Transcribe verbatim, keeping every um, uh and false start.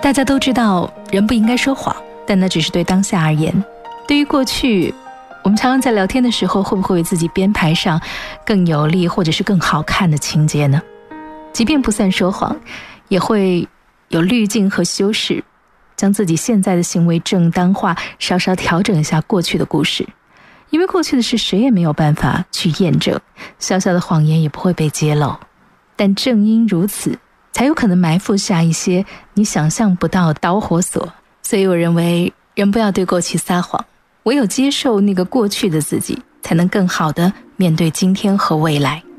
大家都知道人不应该说谎，但那只是对当下而言。对于过去，我们常常在聊天的时候，会不会为自己编排上更有利或者是更好看的情节呢？即便不算说谎，也会有滤镜和修饰，将自己现在的行为正当化，稍稍调整一下过去的故事。因为过去的事谁也没有办法去验证，小小的谎言也不会被揭露。但正因如此，才有可能埋伏下一些你想象不到的导火索。所以我认为，人不要对过去撒谎，唯有接受那个过去的自己，才能更好地面对今天和未来。